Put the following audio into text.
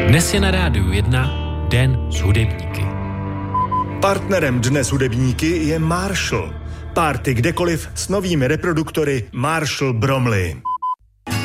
Dnes je na Rádiu 1 Den s hudebníky. Partnerem Dne s hudebníky je Marshall. Party kdekoliv s novými reproduktory Marshall Bromley.